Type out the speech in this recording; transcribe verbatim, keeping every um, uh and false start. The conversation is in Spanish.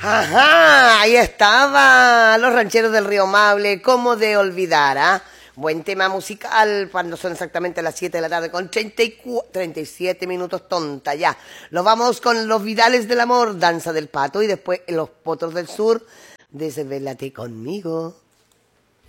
Ajá, ahí estaba, los rancheros del Río Maule, cómo de olvidar, ¿ah? Buen tema musical cuando son exactamente las siete de la tarde con treinta y cuatro, treinta y siete minutos, tonta ya. Nos vamos con los Vidales del Amor, Danza del Pato y después los Potros del Sur, Desvélate conmigo.